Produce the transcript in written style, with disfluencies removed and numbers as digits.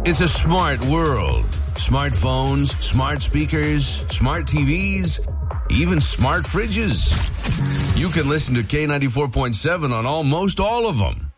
It's a smart world. Smartphones, smart speakers, smart TVs, even smart fridges. You can listen to K94.7 on almost all of them.